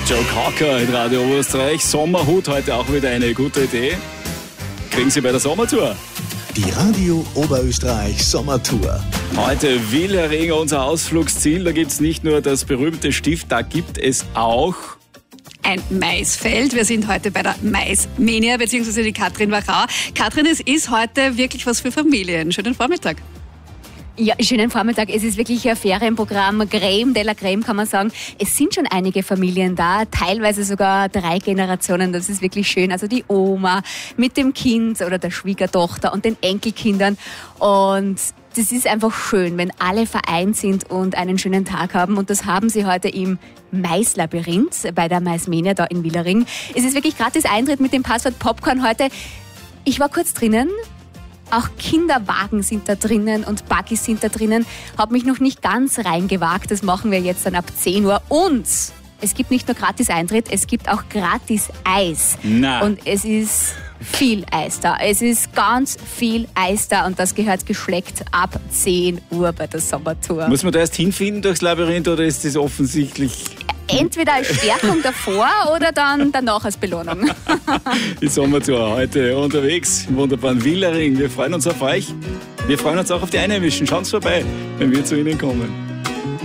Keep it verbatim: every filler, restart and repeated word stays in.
Joe Cocker in Radio Oberösterreich. Sommerhut, heute auch wieder eine gute Idee. Kriegen Sie bei der Sommertour. Die Radio Oberösterreich Sommertour. Heute Wilhering, unser Ausflugsziel. Da gibt es nicht nur das berühmte Stift, da gibt es auch ein Maisfeld. Wir sind heute bei der Maismania, beziehungsweise die Katrin Wachau. Katrin, es ist heute wirklich was für Familien. Schönen Vormittag. Ja, schönen Vormittag. Es ist wirklich ein Ferienprogramm, Crème de la Crème, kann man sagen. Es sind schon einige Familien da, teilweise sogar drei Generationen. Das ist wirklich schön. Also die Oma mit dem Kind oder der Schwiegertochter und den Enkelkindern. Und das ist einfach schön, wenn alle vereint sind und einen schönen Tag haben. Und das haben sie heute im Maislabyrinth bei der Maismania da in Wilhering. Es ist wirklich gratis Eintritt mit dem Passwort Popcorn heute. Ich war kurz drinnen. Auch Kinderwagen sind da drinnen und Buggies sind da drinnen. Habe mich noch nicht ganz reingewagt. Das machen wir jetzt dann ab zehn Uhr. Und es gibt nicht nur gratis Eintritt, es gibt auch gratis Eis. Na. Und es ist viel Eis da. Es ist ganz viel Eis da und das gehört geschleckt ab zehn Uhr bei der Sommertour. Muss man da erst hinfinden durchs Labyrinth oder ist das offensichtlich? Entweder als Stärkung davor oder dann danach als Belohnung. Die Sommertour heute unterwegs im wunderbaren Wilhering. Wir freuen uns auf euch. Wir freuen uns auch auf die Einheimischen. Schaut vorbei, wenn wir zu Ihnen kommen.